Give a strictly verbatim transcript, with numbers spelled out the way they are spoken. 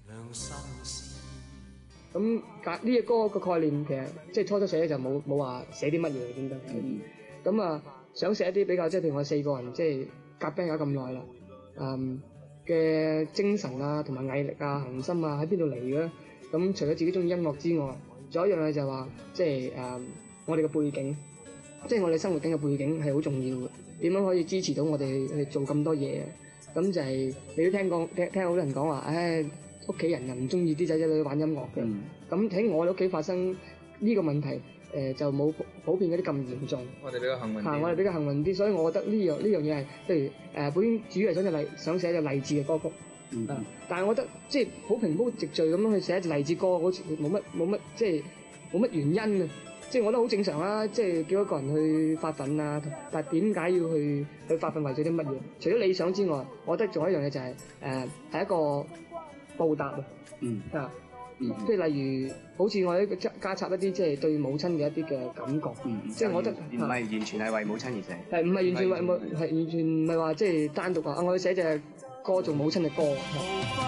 咁呢隻歌個概念其實即係初初寫就冇冇話寫啲乜嘢點解？咁啊、嗯、想寫一啲比較即係譬如我四個人即係夾 band 搞咁耐啦，嗯嘅精神啊同埋毅力啊恒心啊喺邊度嚟嘅咧？咁除咗自己中意音樂之外，仲有一樣嘢就係話即係誒、嗯、我哋嘅背景，即係我哋生活緊嘅背景係好重要嘅。點樣可以支持到我哋去做咁多嘢？咁就係、是、你都聽講聽聽好多人講話，唉。屋企人又唔中意啲仔仔女玩音樂嘅，咁喺、嗯、我哋屋企發生呢個問題，誒、呃、就冇普，普遍嗰啲咁嚴重。我哋比較幸運啲。係，我哋比較幸運啲，所以我覺得呢樣呢樣嘢係，譬如誒、呃、本身主要係想隻勵想寫隻勵志嘅歌曲，嗯嗯、但係我覺得即係好平鋪直敍咁樣去寫一隻勵志歌，好似冇乜冇乜即係冇乜原因啊！即係我覺得好正常啦，即係叫一個人去發奮啊，但係點解要去去發奮為咗啲乜嘢？除咗理想之外，我覺得仲有一樣嘢就係誒係一個。報答啊，嗯啊，嗯，即係例如，好似我呢個加加插一啲即係對母親嘅一啲嘅感覺，嗯，即係我覺得唔係完全係為母親而寫，係唔係完全為母係完全唔係話即係單獨話啊，我要寫隻歌做母親嘅歌。